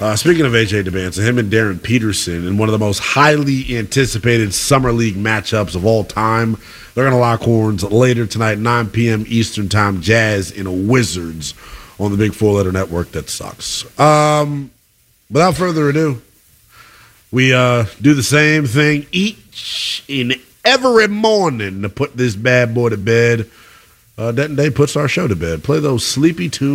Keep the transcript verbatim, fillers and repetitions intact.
Uh, speaking of A J Demancin, him and Darren Peterson in one of the most highly anticipated Summer League matchups of all time. They're going to lock horns later tonight, nine p.m. Eastern Time, Jazz and Wizards on the big four-letter network that sucks. Um, without further ado, we uh, do the same thing each and every morning to put this bad boy to bed. Uh, Denton Day puts our show to bed. Play those sleepy tunes.